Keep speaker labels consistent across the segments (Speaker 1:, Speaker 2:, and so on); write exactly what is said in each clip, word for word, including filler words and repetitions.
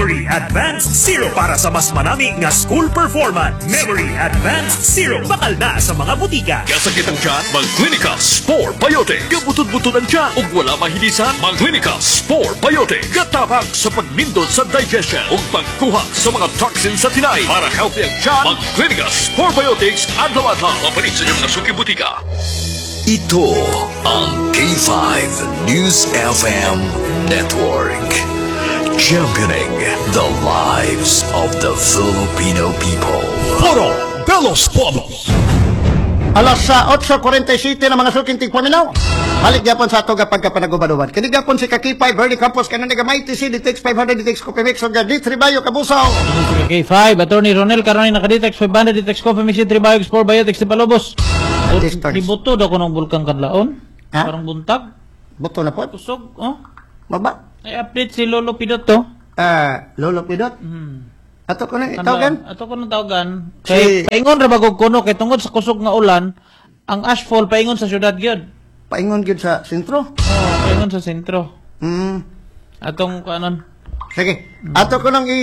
Speaker 1: Memory Advanced Zero para sa mas manami nga school performance. Memory Advanced Zero bakal na sa mga butika.
Speaker 2: Kasakit ang tiyan, mag-Clinical Spore Biotic. Kabutod-butod ang tiyan ug wala mahilisan, mag-Clinical Spore Biotic. Katabang sa pagmindot sa digestion ug pagkuha sa mga toxins sa tinay. Para healthy ang tiyan, mag-Clinical Spore Biotics adlaw-adlaw. Mapalit sa inyong nasuki butika.
Speaker 3: Ito ang K five News F M Network. Championing the lives of the Filipino people.
Speaker 2: Puro Belos Pobos.
Speaker 4: Alas sa eight forty-seven na mga suking tigpaminaw. Balik gyapon sa ato kapag kapanagubaduban. Kini gyapon si Kakipay, Bernie Campos, kanan nga may T C, D T X five hundred, D T X Coffee Mix, o G three Bayo, Kabusaw.
Speaker 5: K five, Attorney Ronel, karonin naka-D T X five hundred, D T X Coffee Mix, three Bayo, Spore Biotics, di Palobos. Libutod ako ng Bulkang Kadlaon.
Speaker 4: Ha?
Speaker 5: Parang buntag.
Speaker 4: Buto na po.
Speaker 5: Kusog, oh.
Speaker 4: Baba.
Speaker 5: Ay, update si Lolo Pidot to.
Speaker 4: Ah, Lolo Pidot.
Speaker 5: Hmm.
Speaker 4: Ato ko na itawagan.
Speaker 5: Ato ko nang tawagan.
Speaker 4: Si-
Speaker 5: Kay paingon ra bagog kuno kay tungod sa kusog nga ulan, ang ashfall paingon sa syudad gyud.
Speaker 4: Paingon gyud sa sentro.
Speaker 5: Oh, paingon sa sentro.
Speaker 4: Hmm.
Speaker 5: Atong kanon.
Speaker 4: Sige. Ato ko nang i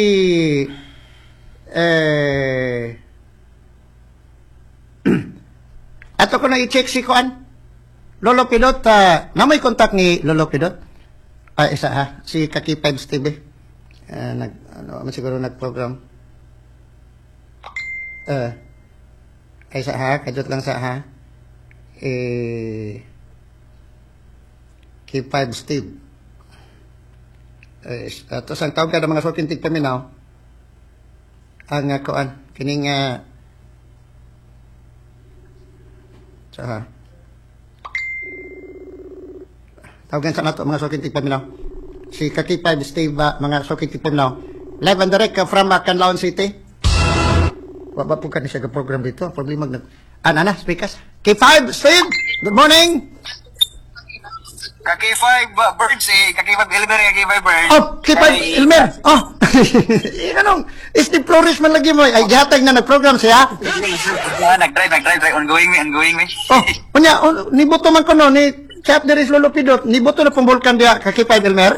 Speaker 4: eh Ato ko nang i-check si Kuan. Lolo Pidot, uh, na may contact ni Lolo Pidot. Ah, isa ha, si Kaki Five Steve. Uh, nag ano man siguro nag-program. Eh uh, isa ha, kadot lang sa ha. Eh K five Steve. Eh, ato sang tawag ka ng mga suking tigpaminaw. Ang uh, kuan, kining uh, sa tawagan sa nato mga suking tigpaminaw. Si Kaki Five Steve, uh, mga suking tigpaminaw. Live and direct uh, from uh, Canlaon City. Waba po ka ni siya program dito. Problema nag... Ano na, speakers? K five Steve, good morning!
Speaker 6: Kaki five uh, Burns eh, Kaki five Elmer, Kaki five Burns.
Speaker 4: Oh, K five Elmer! Oh! Anong, Steve Flores man lagi mo. Ay, gihatag na nag-program siya.
Speaker 6: Ah, nag-drive, nag-drive, drive, ongoing me, ongoing me.
Speaker 4: Oh, unya, oh, nibuto man ko no, ni Chap Deris Lolo Pidot, nibuto na pong Vulcan dia, Kaki five Elmer?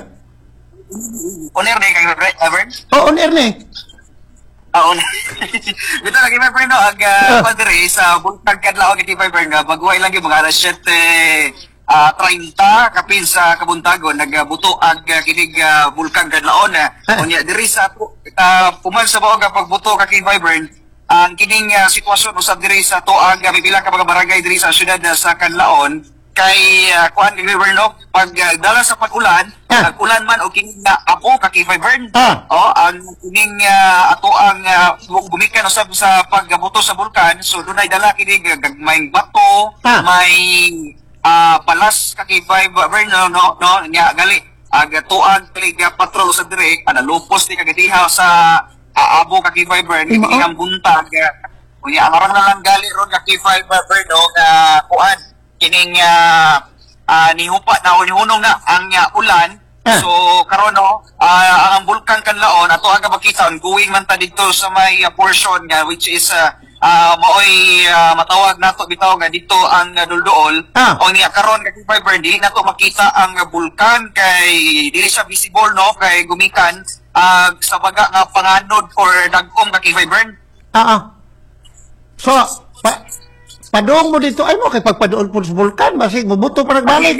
Speaker 6: On-air na Kaki five uh, Burns?
Speaker 4: Oh, on air ni.
Speaker 6: Ah, on. Dito Kaki five Burns no, ag uh, padre sa Bulkang Kadlaw Kaki five Burns, baguhay lang yung mga alas siyete uh, treinta kapin sa Kabuntagon, nagbuto ag uh, kinig uh, Bulkang Kadlaon. Uh, unya, diri sa uh, puman sa baong kapag buto Kaki five Burns, ang kining uh, sitwasyon usab diri sa tuag uh, bibilang ka mga barangay diri sa syudad uh, sa Canlaon kay uh, kuan ni Riverlock pag uh, dala sa pag-ulan
Speaker 4: Ah.
Speaker 6: nag-ulan man o kining na apo Kaki five Burns.
Speaker 4: Ah.
Speaker 6: Oh, ang kining uh, ato ang uh, gumikan usab sa pagbuto sa bulkan, so dunay dala kining uh, gagmayng bato,
Speaker 4: Ah.
Speaker 6: may uh, palas Kaki five Burns no no, no nya gali ag tuag kining uh, patrol sa dire ana lupos ni kagadiha sa aabo Kaki five Burns
Speaker 4: Ima,
Speaker 6: kining
Speaker 4: oh.
Speaker 6: ang buntag unya amarang na lang gali ron Kaki five Burns no nga kuan kining uh, uh, nihupa na o nihunong na ang uh, ulan.
Speaker 4: Ah.
Speaker 6: So karon no uh, ang Bulkang Kanlaon ato aga makita ongoing man ta dito sa may uh, portion nga which is uh, uh, maoy uh, matawag nato bitaw nga dito ang uh, dulduol.
Speaker 4: Ah.
Speaker 6: O niya karon Kaki five Burns di nato makita ang uh, bulkan kay dili siya visible no kay gumikan uh, sa baga nga panganod or dagom Kaki five Burns.
Speaker 4: Ah, ah. So, pa, padoong mo dito, ay mo, kay pagpadoon po sa vulkan, basig, mabuto pa nagbalik.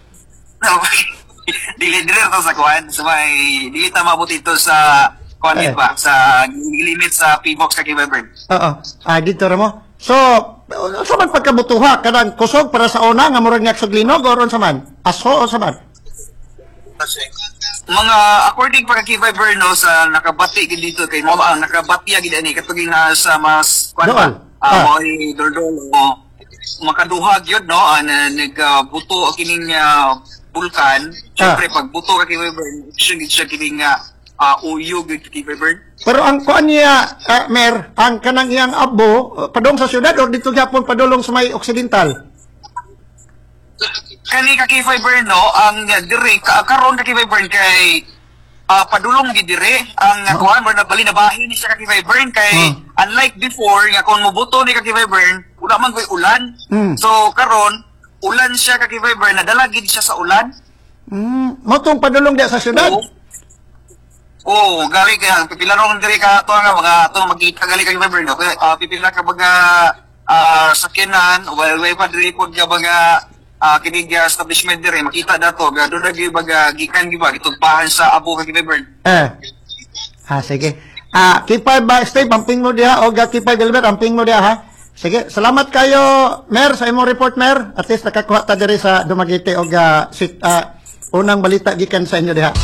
Speaker 6: dili dili to sa kuan sa may dili ta mabuti ito sa kuan
Speaker 4: Eh.
Speaker 6: ba sa limit sa P box Kaki five Burns.
Speaker 4: Oo, ah, dito ra mo. So, sa man pagkabutuha, kanang kusog para sa una, nga murag nga suglinog, o ron sa man? Aso o sa man?
Speaker 6: Mga according pa Kaki five Burns no sa nakabati gid dito kay mo ang nakabati gid ani katuging na sa mas kuan ba
Speaker 4: Dool. Ah.
Speaker 6: ah mo ni dordol o makaduhag yun no an nagbuto kining uh, bulkan. Syempre pag buto Kaki five Burns siya gid siya kining uh, uyo gid Kaki five Burns.
Speaker 4: Pero ang kuan niya, ah, Mer, ang kanang iyang abo, uh, padong sa syudad, o dito gyapon padulong sa may occidental?
Speaker 6: Kani Kaki five Burns no ang uh, dire ka karon Kaki five Burns kay uh, padulong gid dire ang uh, kuan mo na bali na bahin ni siya Kaki five Burns kay
Speaker 4: Huh.
Speaker 6: unlike before nga kung mubuto ni Kaki five Burns wala man koy ulan.
Speaker 4: Hmm.
Speaker 6: So karon ulan siya Kaki five Burns nadala gid siya sa ulan.
Speaker 4: Hmm, mo tong padulong diya sa syudad?
Speaker 6: So, Oo, gali kaya pipila ron diri ka to nga mga to magkita gali kay member no. Kaya uh, pipila ka baga uh, sakyanan well way pa diri pod ka baga uh, kining uh, establishment diri makita dato ga do lagi baga gikan giba gitugpahan sa abo kay member.
Speaker 4: Eh. Ah, sige. Ah, kipay ba stay amping mo diha o ga kipay Gilbert amping mo diha ha. Sige, salamat kayo Mer sa imong report Mer. At least nakakuha ta diri sa Dumaguete og uh, sit uh, unang balita gikan sa inyo diha.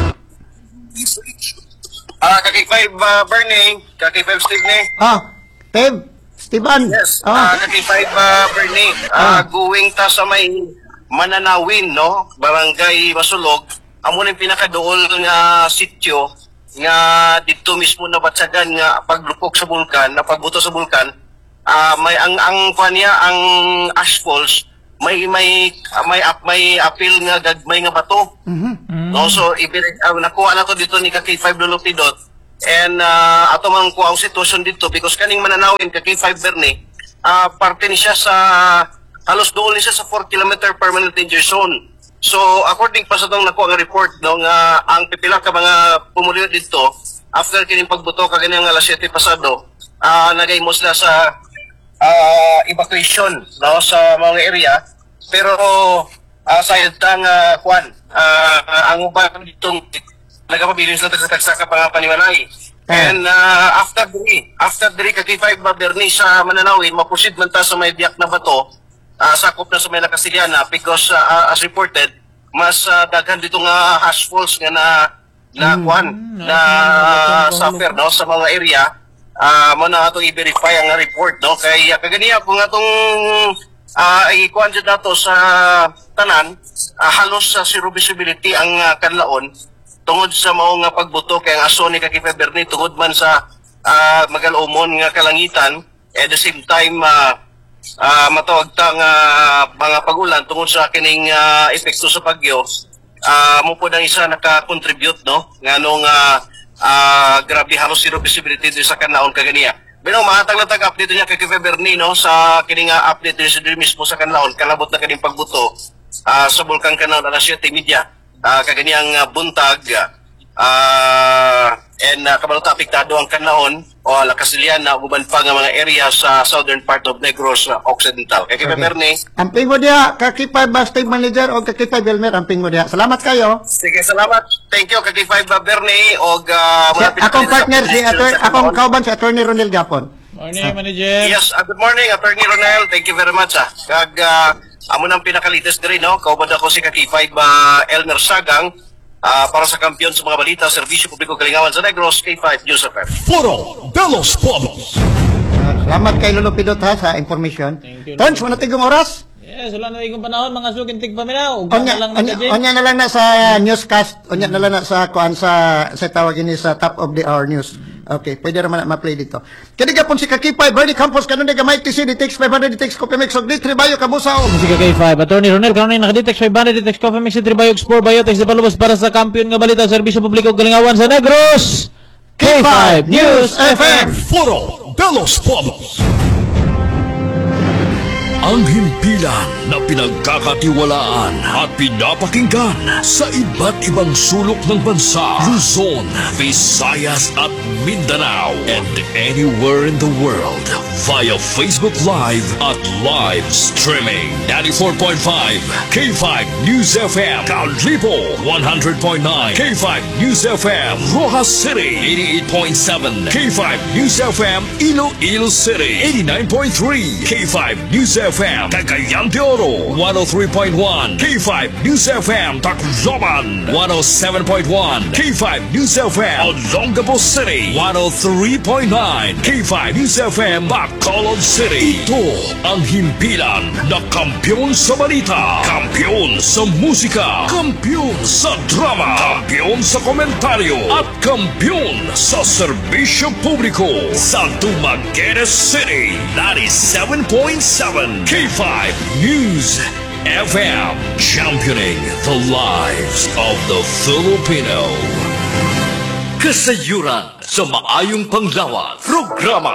Speaker 6: Ah, kaki five uh, Bernie, kaki five Steve ni.
Speaker 4: Ah, Teb, Steven.
Speaker 6: Yes,
Speaker 4: Ah,
Speaker 6: ah, kaki five uh, Bernie, ah, going ta sa may Mananawin, no? Barangay Basulog. Amo ning pinakaduol nga sitio nga dito mismo nabatsagan nga paglupok sa bulkan, na pagbuto sa bulkan. Ah, may ang ang kuan niya, ang ash falls, may may may may, may apil nga gagmay nga bato. No, so ibig uh, nakuha na to dito ni K five Lulupidot and uh, ato man kuha ang sitwasyon dito because kaning Mananawin K five Bernie uh, parte ni siya sa halos doon ni siya sa four kilometer permanent danger zone. So according pa sa tong nakuha nga report no nga ang pipila ka mga pumulio dito after kining pagbuto kagani nga alas siyete pasado uh, nagahimo sila sa uh, evacuation no sa mga area pero uh, sa itang uh, kuan Uh, ang uban ditong nagapabilin sa tagsa-tagsa ka mga panimalay. And uh, after diri, after diri ka K five Bernie sa Mananawin, mapusid man ta sa may biyak na bato, uh, sakop na sa may Nakasiliana because uh, as reported, mas uh, daghan dito nga hash falls nga na na
Speaker 5: Mm,
Speaker 6: kwan
Speaker 5: mm,
Speaker 6: na
Speaker 5: mm,
Speaker 6: suffer no sa mga area. Uh, mo na atong i-verify ang report no kay uh, kaganiya kung atong uh, i-kuan dyan dato sa tanan uh, halos sa uh, zero visibility ang uh, kanlaon tungod sa mao nga pagbuto kay ang aso ni K five Bernie tungod man sa uh, magalumon nga kalangitan at the same time uh, uh, matawag ta nga mga pagulan tungod sa kining uh, epekto sa bagyo uh, mo po ang isa naka-contribute no nganong uh, uh, grabe halos zero visibility din sa kanlaon kaganiya. Pero mahatag lang tag-update niya kay K five Bernie no sa kining uh, update din sa mismo sa kanlaon kalabot na kining pagbuto uh, sa Bulkan Kanlaon alas siyete media uh, kaganiyang uh, buntag uh, and uh, kabalo ta apektado ang Kanlaon o Nakasiliana uban pa nga mga area sa southern part of Negros uh, Occidental. Kay K five Bernie.
Speaker 4: amping mo diha ka K five ba state manager o ka K five Elmer amping mo diha. Salamat kayo.
Speaker 6: Sige, salamat. Thank you kay K five Bernie og uh,
Speaker 4: Si, akong partner si attorney akong kauban si attorney Ronel Gapon.
Speaker 5: Morning, manager.
Speaker 6: Yes, uh, good morning, Attorney Ronel. Thank you very much. Ah. Kag uh, amo nang pinakalites diri no, kaubad ako si K five uh, Elmer Sagang uh, para sa kampiyon sa mga balita, serbisyo publiko kalingawan sa Negros, K five News F M.
Speaker 2: Puro Belos Polos.
Speaker 4: Ah, salamat kay Lolo Pidot ha sa information.
Speaker 5: Thank you,
Speaker 4: Tons, wala tigong oras.
Speaker 5: Yes, wala na ikong panahon, mga sukintig paminaw.
Speaker 4: Onya,
Speaker 5: lang
Speaker 4: onya,
Speaker 5: na
Speaker 4: onya na lang na sa newscast, onya na lang na sa kuan sa sa tawag ini sa top of the hour news. Okay, pwede naman na ma-play dito. Kani gapon si Kakipay Bernie Campos kanon ni gamay T C D takes five hundred takes Coffee Mix og litri bayo kabusa og
Speaker 5: Sige K five, attorney Ronel, karon nakadetect five hundred detect Coffee Mix Tribayog Sport Biotex sa palubos para sa kampiyon nga balita, serbisyo publiko galingawan sa Negros. K five News F M.
Speaker 2: Puro Belos Polos. Ang himpilan na pinagkakatiwalaan at pinapakinggan sa iba't ibang sulok ng bansa, Luzon, Visayas at Mindanao, and anywhere in the world via Facebook Live at live streaming. ninety-four point five K five News F M, Calripo, one hundred point nine K five News F M, Rojas City, eighty-eight point seven K five News F M, Iloilo City, eighty-nine point three K five News F M, Cagayan de Oro, one oh three point one K five News F M, Tacloban, one oh seven point one K five News F M, Olongapo City, one oh three point nine K five News F M, Bacolod City. Ito ang himpilan na kampiyon sa balita, kampiyon sa musika, kampiyon sa drama, kampiyon sa komentaryo, at kampiyon sa serbisyo publiko sa Dumaguete City, ninety-seven point seven K five News F M, championing the lives of the Filipino. Kasayuran sa maayong panglawan, programa